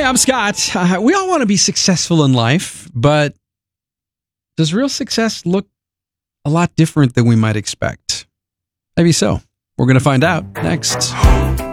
I'm Scott. We all want to be successful in life, but does real success look a lot different than we might expect? Maybe so. We're going to find out next.